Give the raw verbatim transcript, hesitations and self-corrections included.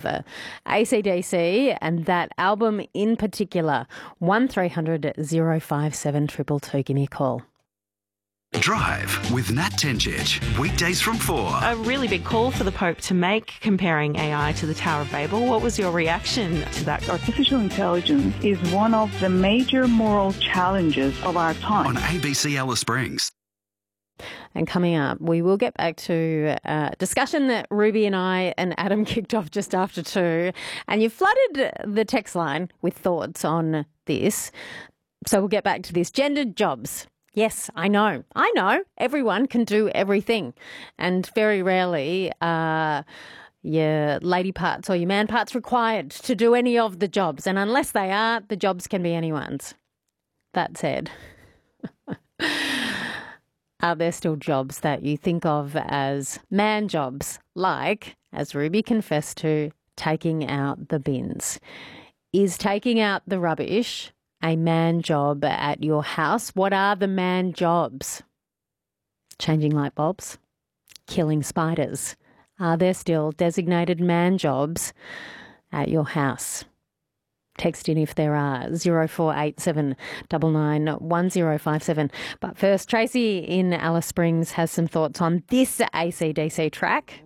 uh, A C D C and that album in particular. one three hundred oh five seven two two two. Give me a call. Drive with Nat Tenchich, weekdays from four. A really big call for the Pope to make comparing A I to the Tower of Babel. What was your reaction to that? Artificial intelligence is one of the major moral challenges of our time. On A B C Alice Springs. And coming up, we will get back to a discussion that Ruby and I and Adam kicked off just after two. And you flooded the text line with thoughts on this. So we'll get back to this. Gendered jobs. Yes, I know. I know. Everyone can do everything. And very rarely are your lady parts or your man parts required to do any of the jobs. And unless they are, the jobs can be anyone's. That said, are there still jobs that you think of as man jobs, like, as Ruby confessed to, taking out the bins? Is taking out the rubbish a man job at your house? What are the man jobs? Changing light bulbs? Killing spiders? Are there still designated man jobs at your house? Text in if there are, zero four eight seven nine nine one zero five seven. But first, Tracy in Alice Springs has some thoughts on this A C D C track.